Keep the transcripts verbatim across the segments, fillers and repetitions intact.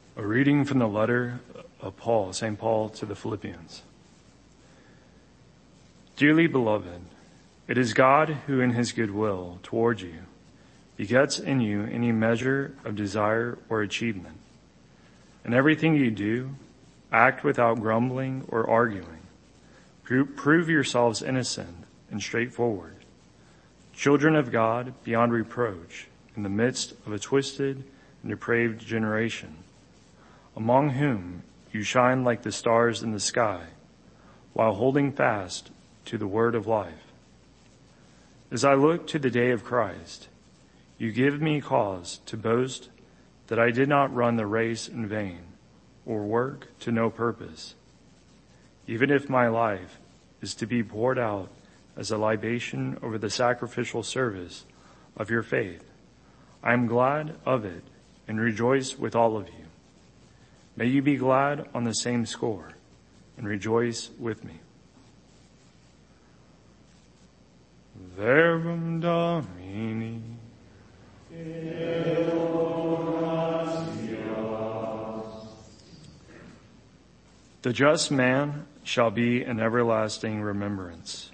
A reading from the letter of Paul, Saint Paul to the Philippians. Dearly beloved, it is God who in his good will toward you begets in you any measure of desire or achievement. In everything you do, act without grumbling or arguing. Prove yourselves innocent and straightforward, children of God beyond reproach in the midst of a twisted and depraved generation, among whom you shine like the stars in the sky, while holding fast to the word of life. As I look to the day of Christ, you give me cause to boast that I did not run the race in vain or work to no purpose. Even if my life is to be poured out as a libation over the sacrificial service of your faith, I am glad of it and rejoice with all of you. May you be glad on the same score and rejoice with me. Verbum Domini. The just man shall be an everlasting remembrance.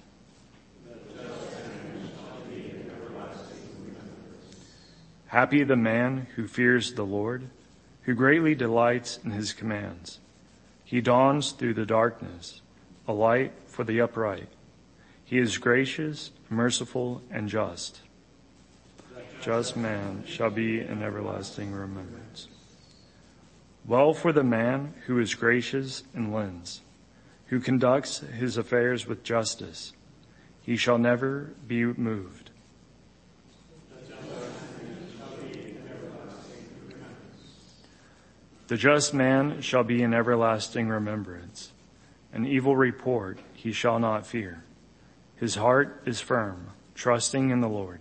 Happy the man who fears the Lord, who greatly delights in his commands. He dawns through the darkness, a light for the upright. He is gracious, merciful, and just. Just man shall be an everlasting remembrance. Well for the man who is gracious and lends, who conducts his affairs with justice. He shall never be moved. The just man shall be an everlasting remembrance. An evil report he shall not fear. His heart is firm, trusting in the Lord.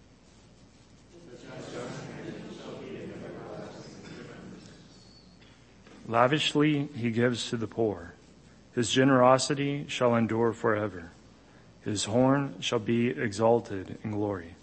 Lavishly he gives to the poor. His generosity shall endure forever. His horn shall be exalted in glory.